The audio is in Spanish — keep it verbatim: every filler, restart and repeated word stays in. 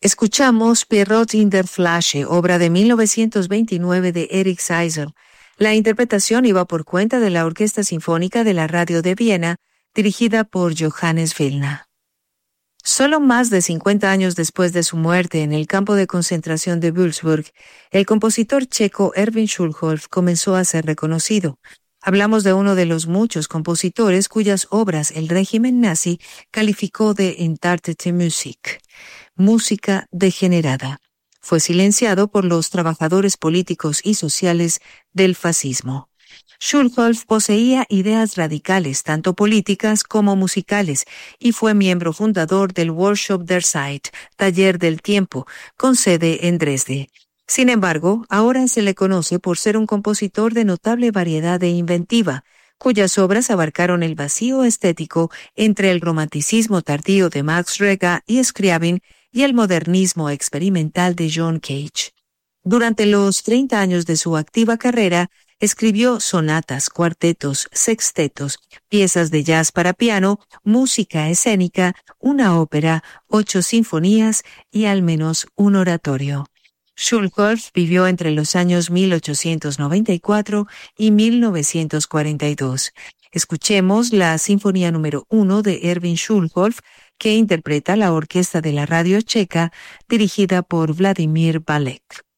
Escuchamos Pierrot in der Flasche, obra de mil novecientos veintinueve de Eric Seisel. La interpretación iba por cuenta de la Orquesta Sinfónica de la Radio de Viena, dirigida por Johannes Willner. Solo más de cincuenta años después de su muerte en el campo de concentración de Würzburg, el compositor checo Erwin Schulhoff comenzó a ser reconocido. Hablamos de uno de los muchos compositores cuyas obras el régimen nazi calificó de entartete Musik, música degenerada. Fue silenciado por los trabajadores políticos y sociales del fascismo. Schulhoff poseía ideas radicales, tanto políticas como musicales, y fue miembro fundador del Workshop der Zeit, taller del tiempo, con sede en Dresde. Sin embargo, ahora se le conoce por ser un compositor de notable variedad e inventiva, cuyas obras abarcaron el vacío estético entre el romanticismo tardío de Max Reger y Scriabin y el modernismo experimental de John Cage. Durante los treinta años de su activa carrera, escribió sonatas, cuartetos, sextetos, piezas de jazz para piano, música escénica, una ópera, ocho sinfonías y al menos un oratorio. Schulhoff vivió entre los años mil ochocientos noventa y cuatro y mil novecientos cuarenta y dos. Escuchemos la Sinfonía número uno de Erwin Schulhoff, que interpreta la Orquesta de la Radio Checa, dirigida por Vladimir Valek.